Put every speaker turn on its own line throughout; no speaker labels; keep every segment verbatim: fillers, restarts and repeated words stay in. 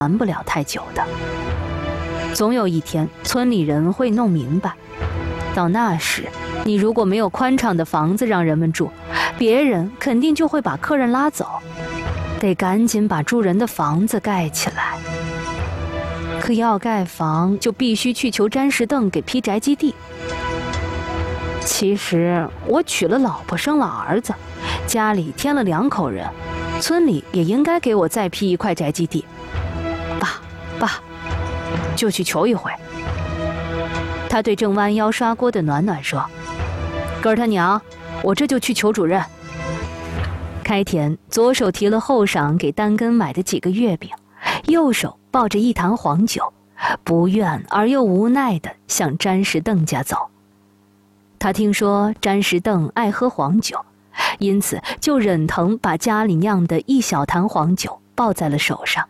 瞒不了太久的。总有一天，村里人会弄明白，到那时，你如果没有宽敞的房子让人们住，别人肯定就会把客人拉走，得赶紧把住人的房子盖起来。可要盖房，就必须去求詹石邓给批宅基地。其实我娶了老婆，生了儿子，家里添了两口人，村里也应该给我再批一块宅基地。爸，爸，就去求一回。他对正弯腰刷锅的暖暖说：“哥儿他娘，我这就去求主任。”开田左手提了后晌给丹根买的几个月饼，右手抱着一坛黄酒，不愿而又无奈地向詹石邓家走。他听说詹石邓爱喝黄酒，因此就忍疼把家里酿的一小坛黄酒抱在了手上。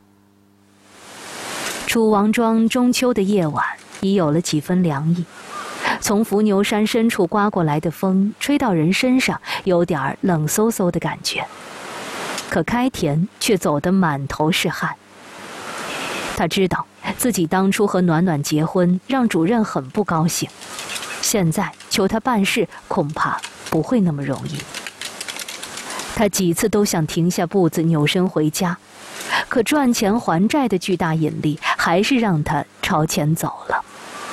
楚王庄中秋的夜晚已有了几分凉意，从伏牛山深处刮过来的风吹到人身上，有点冷飕飕的感觉。可开田却走得满头是汗。他知道自己当初和暖暖结婚，让主任很不高兴，现在求他办事恐怕不会那么容易。他几次都想停下步子扭身回家，可赚钱还债的巨大引力还是让他朝前走了。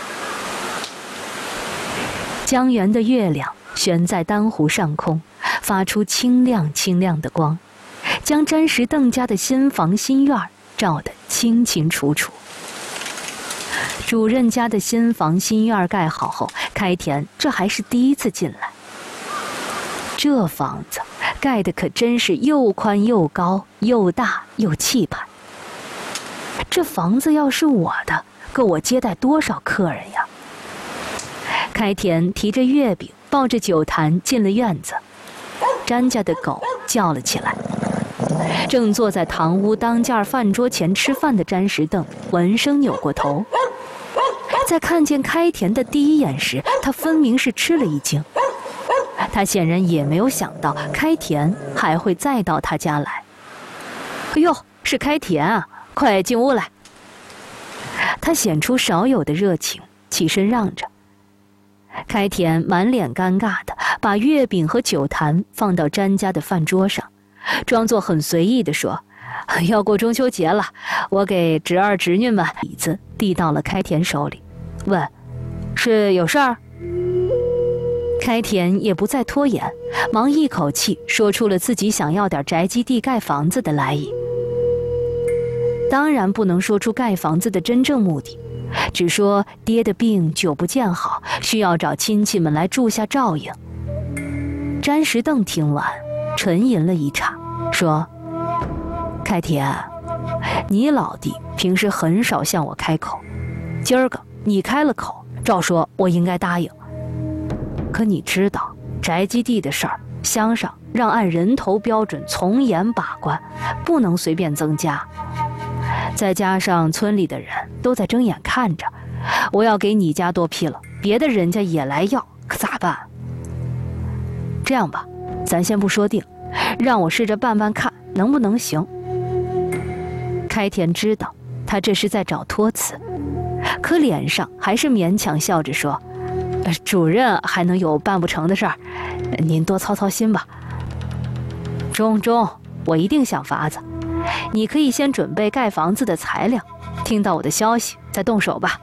江源的月亮悬在丹湖上空，发出清亮清亮的光，将詹石邓家的新房新院照得清清楚楚。主任家的新房新院盖好后，开田这还是第一次进来。这房子盖得可真是又宽又高，又大又气派。这房子要是我的，够我接待多少客人呀！开田提着月饼，抱着酒坛进了院子。詹家的狗叫了起来。正坐在堂屋当间饭桌前吃饭的詹石邓闻声扭过头，在看见开田的第一眼时，他分明是吃了一惊。他显然也没有想到开田还会再到他家来。哎呦，是开田啊，快进屋来。他显出少有的热情，起身让着。开田满脸尴尬的把月饼和酒坛放到詹家的饭桌上，装作很随意地说：“要过中秋节了，我给侄儿侄女们。”椅子递到了开田手里，问：“是有事儿？”开田也不再拖延，忙一口气说出了自己想要点宅基地盖房子的来意。当然不能说出盖房子的真正目的，只说爹的病久不见好，需要找亲戚们来住下照应。詹石邓听完，沉吟了一场，说：“开田，你老弟平时很少向我开口，今儿个你开了口，照说我应该答应。可你知道宅基地的事儿，乡上让按人头标准从严把关，不能随便增加。再加上村里的人都在睁眼看着，我要给你家多批了，别的人家也来要，可咋办？这样吧，咱先不说定，让我试着办办看能不能行。”开田知道他这是在找托词，可脸上还是勉强笑着说：“主任还能有办不成的事儿，您多操操心吧。”中中，我一定想法子。你可以先准备盖房子的材料，听到我的消息再动手吧。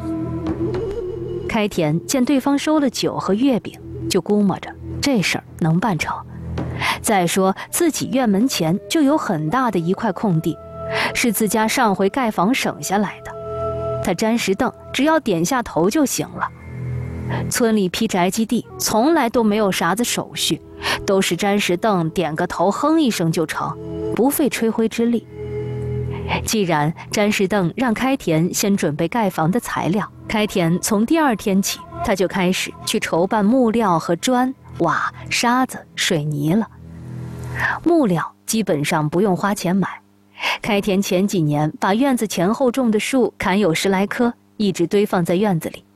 开田见对方收了酒和月饼，就估摸着这事儿能办成。再说自己院门前就有很大的一块空地，是自家上回盖房省下来的，他詹石邓只要点下头就行了。村里批宅基地从来都没有啥子手续，都是詹石邓点个头哼一声就成，不费吹灰之力。既然詹石邓让开田先准备盖房的材料，开田从第二天起他就开始去筹办木料和砖、瓦、沙子、水泥了。木料基本上不用花钱买，开田前几年把院子前后种的树砍有十来棵，一直堆放在院子里。